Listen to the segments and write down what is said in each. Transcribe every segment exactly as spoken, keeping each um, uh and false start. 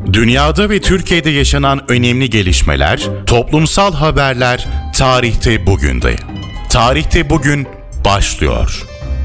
Dünyada ve Türkiye'de yaşanan önemli gelişmeler, toplumsal haberler tarihte bugünde. Tarihte bugün başlıyor.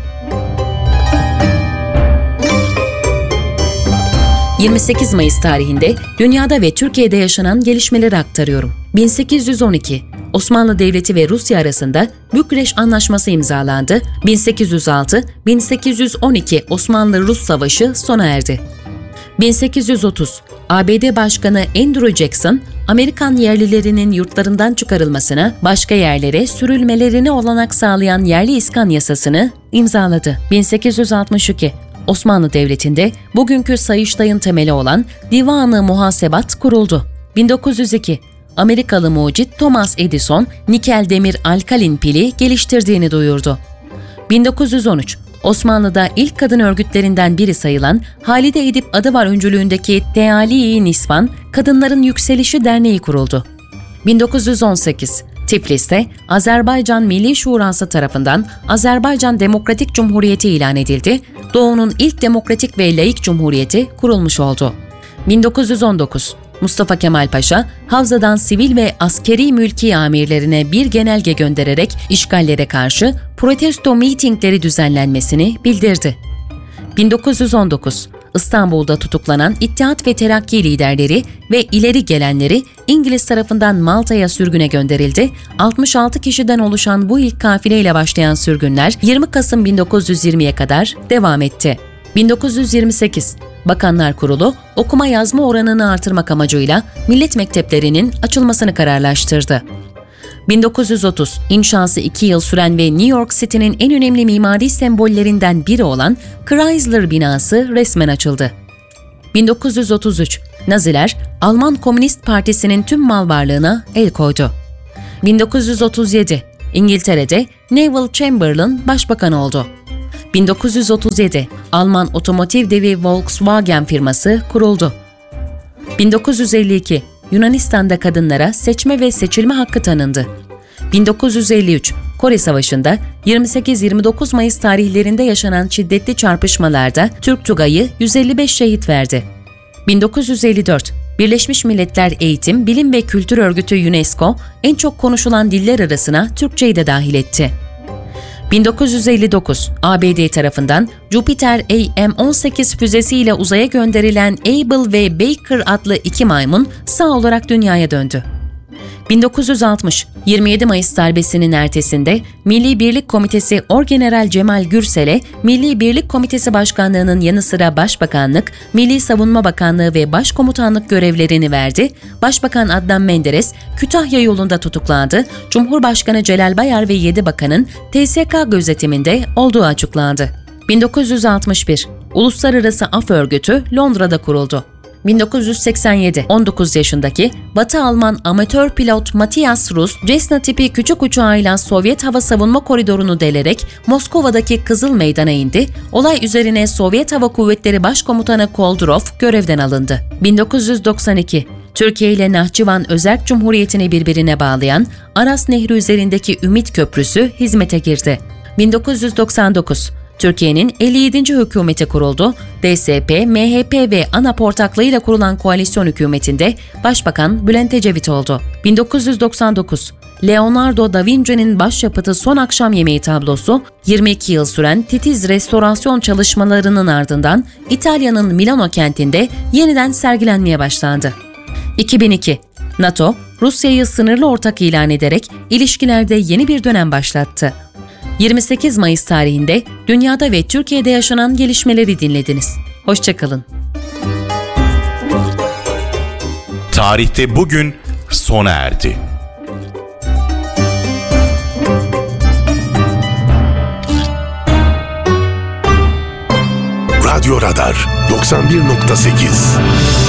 yirmi sekiz Mayıs tarihinde dünyada ve Türkiye'de yaşanan gelişmeleri aktarıyorum. bin sekiz yüz on iki Osmanlı Devleti ve Rusya arasında Bükreş Anlaşması imzalandı. bin sekiz yüz altı - bin sekiz yüz on iki Osmanlı-Rus Savaşı sona erdi. bin sekiz yüz otuz A B D Başkanı Andrew Jackson, Amerikan yerlilerinin yurtlarından çıkarılmasına, başka yerlere sürülmelerine olanak sağlayan yerli iskan yasasını imzaladı. bin sekiz yüz altmış iki Osmanlı Devleti'nde bugünkü Sayıştay'ın temeli olan Divan-ı Muhasebat kuruldu. bin dokuz yüz iki Amerikalı mucit Thomas Edison, nikel demir alkalin pili geliştirdiğini duyurdu. bin dokuz yüz on üç Osmanlı'da ilk kadın örgütlerinden biri sayılan Halide Edip adı var öncülüğündeki Teali-i Nisvan Kadınların Yükselişi Derneği kuruldu. bin dokuz yüz on sekiz Tiflis'te Azerbaycan Milli Şurası tarafından Azerbaycan Demokratik Cumhuriyeti ilan edildi. Doğu'nun ilk demokratik ve laik cumhuriyeti kurulmuş oldu. bin dokuz yüz on dokuz Mustafa Kemal Paşa, Havza'dan sivil ve askeri mülki amirlerine bir genelge göndererek işgallere karşı protesto mitingleri düzenlenmesini bildirdi. bin dokuz yüz on dokuz İstanbul'da tutuklanan İttihat ve Terakki liderleri ve ileri gelenleri İngiliz tarafından Malta'ya sürgüne gönderildi. altmış altı kişiden oluşan bu ilk kafileyle başlayan sürgünler yirmi Kasım bin dokuz yüz yirmiye kadar devam etti. bin dokuz yüz yirmi sekiz Bakanlar Kurulu, okuma yazma oranını artırmak amacıyla millet mekteplerinin açılmasını kararlaştırdı. bin dokuz yüz otuz inşası iki yıl süren ve New York City'nin en önemli mimari sembollerinden biri olan Chrysler binası resmen açıldı. bin dokuz yüz otuz üç Naziler, Alman Komünist Partisi'nin tüm mal varlığına el koydu. bin dokuz yüz otuz yedi İngiltere'de Neville Chamberlain başbakan oldu. bin dokuz yüz otuz yedi Alman otomotiv devi Volkswagen firması kuruldu. bin dokuz yüz elli iki Yunanistan'da kadınlara seçme ve seçilme hakkı tanındı. bin dokuz yüz elli üç Kore Savaşı'nda yirmi sekiz yirmi dokuz Mayıs tarihlerinde yaşanan şiddetli çarpışmalarda Türk Tugayı yüz elli beş şehit verdi. bin dokuz yüz elli dört Birleşmiş Milletler Eğitim, Bilim ve Kültür Örgütü UNESCO en çok konuşulan diller arasına Türkçeyi de dahil etti. bin dokuz yüz elli dokuz A B D tarafından Jupiter A M on sekiz füzesiyle uzaya gönderilen Able ve Baker adlı iki maymun sağ olarak dünyaya döndü. bin dokuz yüz altmış yirmi yedi Mayıs darbesinin ertesinde Milli Birlik Komitesi Orgeneral Cemal Gürsel'e Milli Birlik Komitesi Başkanlığı'nın yanı sıra Başbakanlık, Milli Savunma Bakanlığı ve Başkomutanlık görevlerini verdi. Başbakan Adnan Menderes Kütahya yolunda tutuklandı. Cumhurbaşkanı Celal Bayar ve yedi bakanın T S K gözetiminde olduğu açıklandı. bin dokuz yüz altmış bir Uluslararası Af Örgütü Londra'da kuruldu. bin dokuz yüz seksen yedi on dokuz yaşındaki Batı Alman amatör pilot Matthias Rus, Cessna tipi küçük uçağıyla Sovyet hava savunma koridorunu delerek Moskova'daki Kızıl Meydan'a indi. Olay üzerine Sovyet Hava Kuvvetleri Başkomutanı Koldorov görevden alındı. bin dokuz yüz doksan iki Türkiye ile Nahçıvan Özerk Cumhuriyeti'ni birbirine bağlayan Aras Nehri üzerindeki Ümit Köprüsü hizmete girdi. bin dokuz yüz doksan dokuz Türkiye'nin elli yedinci hükümeti kuruldu. D S P, M H P ve ANAP ortaklığıyla kurulan koalisyon hükümetinde Başbakan Bülent Ecevit oldu. bin dokuz yüz doksan dokuz Leonardo da Vinci'nin başyapıtı Son Akşam Yemeği tablosu, yirmi iki yıl süren titiz restorasyon çalışmalarının ardından İtalya'nın Milano kentinde yeniden sergilenmeye başlandı. iki bin iki NATO, Rusya'yı sınırlı ortak ilan ederek ilişkilerde yeni bir dönem başlattı. yirmi sekiz Mayıs tarihinde dünyada ve Türkiye'de yaşanan gelişmeleri dinlediniz. Hoşça kalın. Tarihte bugün sona erdi. Radyo Radar doksan bir nokta sekiz